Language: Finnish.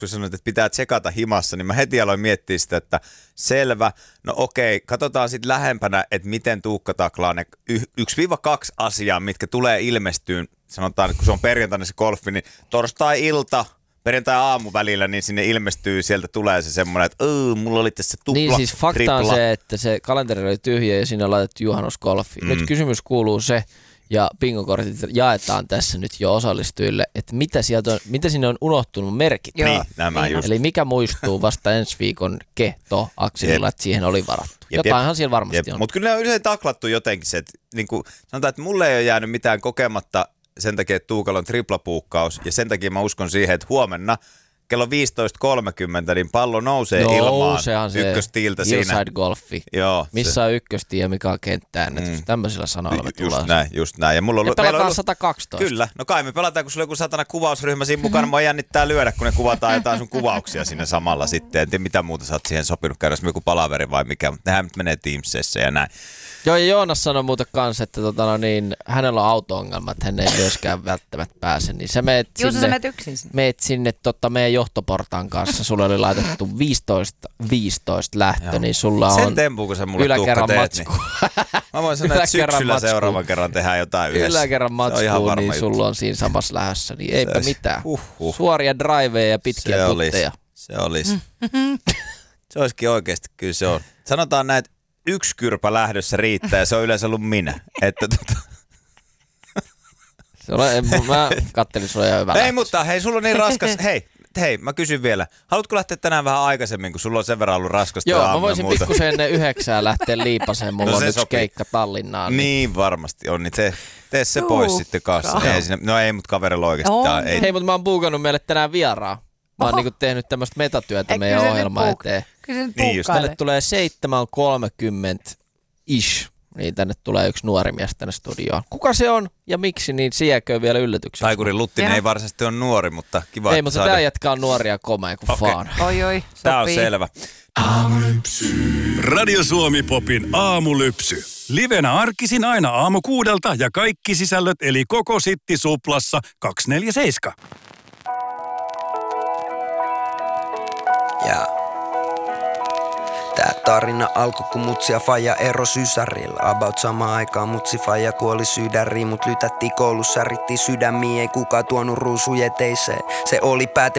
kun sanoit, että pitää tsekata himassa, niin mä heti aloin miettiä sitä, että selvä, no okei, katsotaan sitten lähempänä, että miten Tuukka taklaa ne 1-2 asiaa, mitkä tulee ilmestyyn, sanotaan, että kun se on perjantaina se golfi, niin torstai-ilta, perjantai-aamu välillä, niin sinne ilmestyy, sieltä tulee se semmoinen, että mulla oli tässä tupla, niin siis fakta on se, että se kalenteri oli tyhjä ja siinä on laitettu juhannusgolfi. Nyt kysymys kuuluu se, ja bingokortit jaetaan tässä nyt jo osallistujille, että mitä sinne on unohtunut merkit. Niin, nämä just. Eli mikä muistuu vasta ensi viikon Akselilla, että siihen oli varattu. Jotainhan siellä varmasti on. Mutta kyllä ne on usein taklattu jotenkin se, että niin kuin sanotaan, että mulle ei ole jäänyt mitään kokematta sen takia, että Tuukalla on triplapuukkaus, ja sen takia mä uskon siihen, että huomenna kello 15.30, niin pallo nousee ilmaan ykköstiiltä siinä. Hillside golfi. Joo, missä on ykköstie ja mikä on kenttäennätys. Tämmöisillä sanoilla me tullaan. Just näin. Ja pelataan 112. Kyllä. No kai me pelataan, kun sulla on joku satana kuvausryhmä siinä mukana. Mua jännittää lyödä, kun ne kuvataan jotain sun kuvauksia siinä samalla sitten. En tiedä, mitä muuta sä oot siihen sopinut. Käydä joku palaveri vai mikä. Mutta nehän nyt menee Teamsissa ja näin. Joo, ja Joonas sanoi muuten kanssa, että hänellä on auto-ongelma, että hän ei myöskään välttämättä pääse. Niin sä meet sinne meidän johtoportaan kanssa. Sulla oli laitettu 15-15 lähtö, niin sulla on sen tempun, kun sä mulle Tuukka teet, niin mä voin sanoa, että syksyllä seuraavan kerran tehdään jotain yhdessä. Yläkerran matskuun, niin sulla on siinä samassa lähdössä, niin eipä mitään. Suoria driveja ja pitkiä putteja. Se olisi. Se olisikin oikeasti, kyllä se on. Sanotaan näin, että 1 kyrpä lähdössä riittää ja se on yleensä ollut minä. Mä kattelin sulla jo hyvä. Ei, mutta hei, sulla on niin raskas. Hei, mä kysyn vielä. Haluatko lähteä tänään vähän aikaisemmin, kun sulla on sen verran ollut raskasta Joo, mä voisin pikkusen ennen 9 lähteä liipaseen. Mulla on yksi keikka Tallinnaan. Niin varmasti on. Niin tee se pois sitten kanssa. Ei, mutta kaverilla oikeasti. Hei, mutta mä oon buukannut meille tänään vieraa. Mä oon niinku tehnyt tämmöistä metatyötä meidän ohjelman eteen. Niin tänne tulee 7.30-ish. Niin tänne tulee yksi nuori mies tänne studioon. Kuka se on ja miksi, niin se jääkö vielä yllätykseksi. Taikuri Luttinen ei varsinaisesti ole nuori, mutta kiva. Ei, mutta tää jätkä on nuoria komea kuin faan. Oi, tää on selvä. Aamulypsy. Radio Suomi Popin aamulypsy. Livenä arkisin aina aamu 6 ja kaikki sisällöt eli koko Sitti Suplassa 247. Ja tää tarina alkoi kun mutsi ja faija ero sysärillä. About samaan aikaan mutsi faija kuoli sydäriin, mut lytättiin koulussa, rittiin sydämiin, ei kukaan tuonut ruusuja teiseen. Se oli pääte